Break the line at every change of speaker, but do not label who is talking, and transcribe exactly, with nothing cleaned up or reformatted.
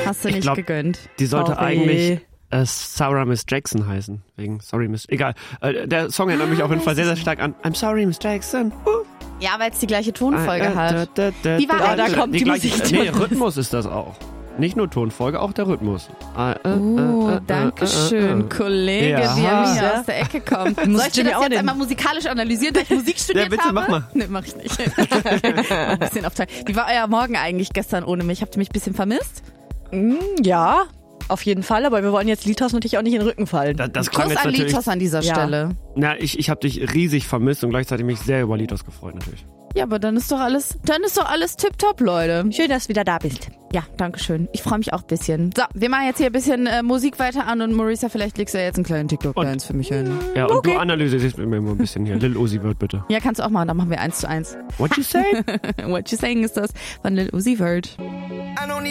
Hast du nicht
glaub,
gegönnt.
Die sollte
Sorry.
eigentlich äh, Sarah Miss Jackson heißen. Wegen Sorry Miss... Egal. Äh, der Song erinnert mich auf jeden Fall sehr, sehr stark an I'm Sorry Miss Jackson. Uh.
Ja, weil es die gleiche Tonfolge
Äh, äh,
hat.
da, da,
Wie war
da,
eigentlich-
da kommt die
gleiche,
Musik.
Nee, Rhythmus ist das auch. Nicht nur Tonfolge, auch der Rhythmus. Äh, äh,
Oh,
äh, äh,
danke
äh,
schön,
äh, äh.
Kollege,
Ja.
wie er mir
Ja.
aus der Ecke kommt.
Muss
Soll ich dir
Jimmy
das
auch
jetzt
nehmen.
einmal musikalisch analysieren, da ich Musik studiert
Ja, bitte,
habe?
mach mal.
Nee, mach ich nicht. Ein bisschen auf Teil. Wie war euer Morgen eigentlich gestern ohne mich? Habt ihr mich ein bisschen vermisst?
Mm, ja, auf jeden Fall, aber wir wollen jetzt Litos natürlich auch nicht in den Rücken fallen.
Das, das klang
Kuss
jetzt
an
natürlich...
Litos an dieser
Ja.
Stelle.
Na, ich, ich habe dich riesig vermisst und gleichzeitig mich sehr über Litos gefreut natürlich.
Ja, aber dann ist doch alles, dann ist doch alles tipptopp, Leute.
Schön, dass du wieder da bist.
Ja, danke schön. Ich freue mich auch ein bisschen. So, wir machen jetzt hier ein bisschen äh, Musik weiter an und Marisa, vielleicht legst du ja jetzt einen kleinen TikTok-Dance für mich hin.
Ja, und
Okay.
du analysierst mir immer ein bisschen hier. Lil Uzi Vert, bitte.
Ja, kannst du auch machen, dann machen wir eins zu eins.
What you say?
What You Saying ist das von Lil Uzi Vert.